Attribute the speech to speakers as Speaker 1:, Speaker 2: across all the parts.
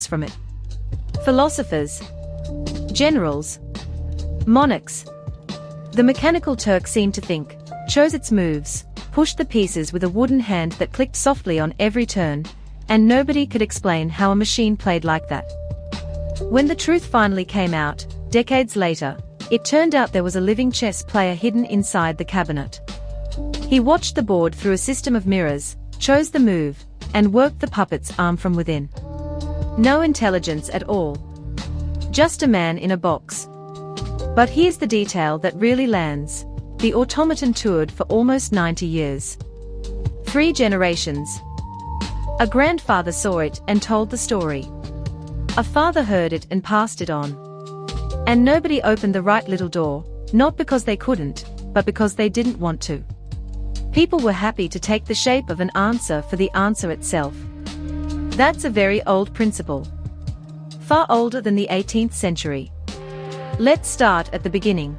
Speaker 1: from it. Philosophers, generals, monarchs. The mechanical Turk seemed to think, chose its moves, pushed the pieces with a wooden hand that clicked softly on every turn, and nobody could explain how a machine played like that. When the truth finally came out, decades later, it turned out there was a living chess player hidden inside the cabinet. He watched the board through a system of mirrors, chose the move, and worked the puppet's arm from within. No intelligence at all. Just a man in a box. But here's the detail that really lands. The automaton toured for almost 90 years. 3 generations. A grandfather saw it and told the story. A father heard it and passed it on. And nobody opened the right little door, not because they couldn't, but because they didn't want to. People were happy to take the shape of an answer for the answer itself. That's a very old principle. Far older than the 18th century. Let's start at the beginning.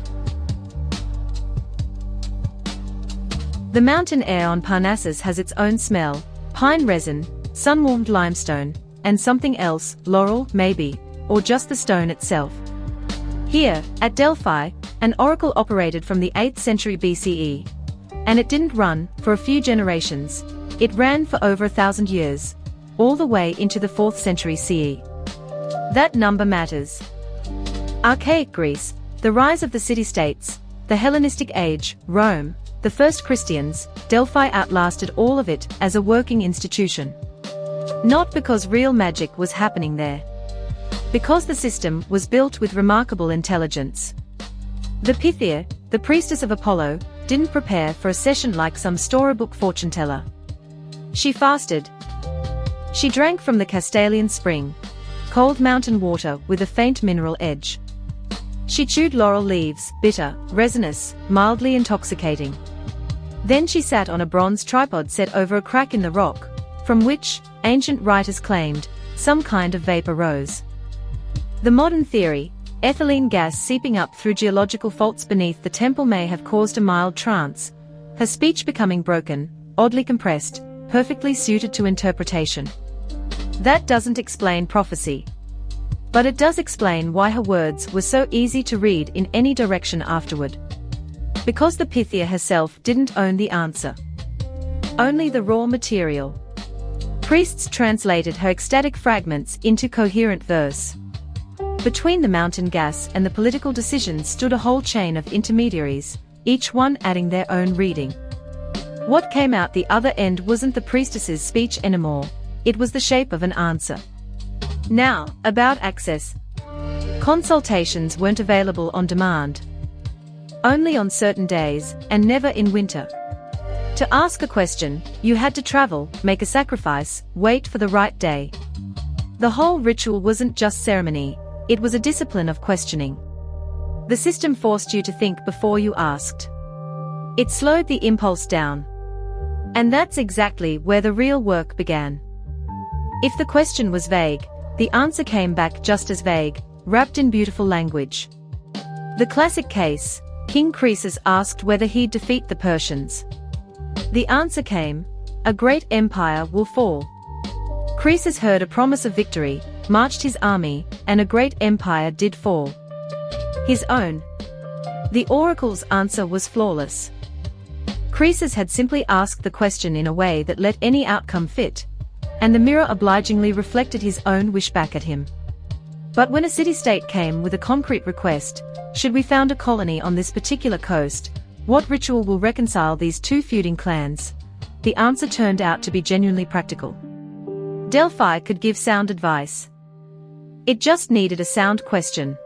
Speaker 1: The mountain air on Parnassus has its own smell, pine resin, sun-warmed limestone, and something else, laurel, maybe, or just the stone itself. Here, at Delphi, an oracle operated from the 8th century BCE. And it didn't run for a few generations, it ran for over 1,000 years, all the way into the 4th century CE. That number matters. Archaic Greece, the rise of the city-states, the Hellenistic age, Rome, the first Christians, Delphi outlasted all of it as a working institution. Not because real magic was happening there. Because the system was built with remarkable intelligence. The Pythia, the priestess of Apollo, didn't prepare for a session like some storybook fortune teller. She fasted. She drank from the Castalian spring, cold mountain water with a faint mineral edge. She chewed laurel leaves, bitter, resinous, mildly intoxicating. Then she sat on a bronze tripod set over a crack in the rock, from which, ancient writers claimed, some kind of vapor rose. The modern theory, ethylene gas seeping up through geological faults beneath the temple may have caused a mild trance, her speech becoming broken, oddly compressed, perfectly suited to interpretation. That doesn't explain prophecy. But it does explain why her words were so easy to read in any direction afterward. Because the Pythia herself didn't own the answer. Only the raw material. Priests translated her ecstatic fragments into coherent verse. Between the mountain gas and the political decisions stood a whole chain of intermediaries, each one adding their own reading. What came out the other end wasn't the priestess's speech anymore, it was the shape of an answer. Now, about access. Consultations weren't available on demand. Only on certain days, and never in winter. To ask a question, you had to travel, make a sacrifice, wait for the right day. The whole ritual wasn't just ceremony, it was a discipline of questioning. The system forced you to think before you asked. It slowed the impulse down. And that's exactly where the real work began. If the question was vague, the answer came back just as vague, wrapped in beautiful language. The classic case, King Croesus asked whether he'd defeat the Persians. The answer came, a great empire will fall. Croesus heard a promise of victory, marched his army, and a great empire did fall. His own. The oracle's answer was flawless. Croesus had simply asked the question in a way that let any outcome fit, and the mirror obligingly reflected his own wish back at him. But when a city-state came with a concrete request, should we found a colony on this particular coast, what ritual will reconcile these two feuding clans? The answer turned out to be genuinely practical. Delphi could give sound advice. It just needed a sound question.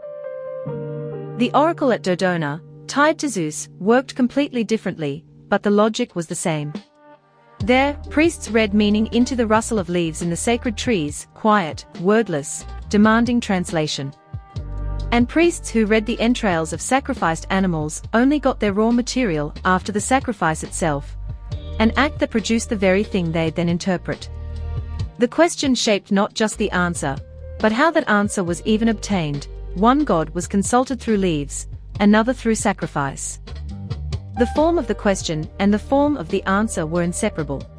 Speaker 1: The oracle at Dodona, tied to Zeus, worked completely differently, but the logic was the same. There, priests read meaning into the rustle of leaves in the sacred trees, quiet, wordless, demanding translation. And priests who read the entrails of sacrificed animals only got their raw material after the sacrifice itself, an act that produced the very thing they'd then interpret. The question shaped not just the answer, but how that answer was even obtained. One god was consulted through leaves, another through sacrifice. The form of the question and the form of the answer were inseparable.